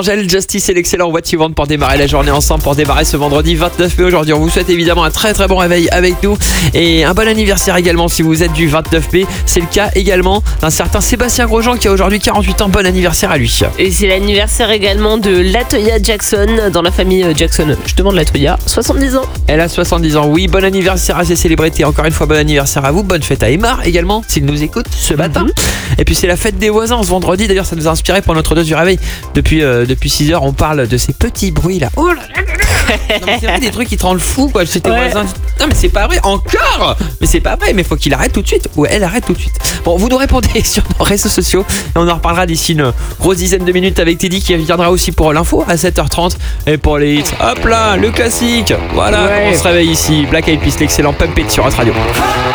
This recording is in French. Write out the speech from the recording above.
Angèle Justice et l'excellent What You Want pour démarrer la journée ensemble, pour démarrer ce vendredi 29 mai aujourd'hui. On vous souhaite évidemment un très très bon réveil avec nous et un bon anniversaire également si vous êtes du 29 mai. C'est le cas également d'un certain Sébastien Grosjean qui a aujourd'hui 48 ans. Bon anniversaire à lui. Et c'est l'anniversaire également de Latoya Jackson dans la famille Jackson. Je demande Latoya, 70 ans. Elle a 70 ans, oui. Bon anniversaire à ces célébrités. Encore une fois, bon anniversaire à vous. Bonne fête à Aymar également, s'il nous écoute ce matin. Et puis c'est la fête des voisins ce vendredi. D'ailleurs, ça nous a inspiré pour notre dose du réveil. Depuis 6h, on parle de ces petits bruits là. Oh là là là là. Non, mais c'est vrai, des trucs qui te rendent fou quoi. C'était voisins. Non mais c'est pas vrai, encore. Mais c'est pas vrai, mais faut qu'il arrête tout de suite. Ou elle arrête tout de suite. Bon, vous nous répondez sur nos réseaux sociaux. Et on en reparlera d'ici une grosse dizaine de minutes avec Teddy qui viendra aussi pour l'info à 7h30. Et pour les hits, hop là, le classique. Voilà, on se réveille ici. Black Eyed Peas, l'excellent Pump It sur Hot Radio.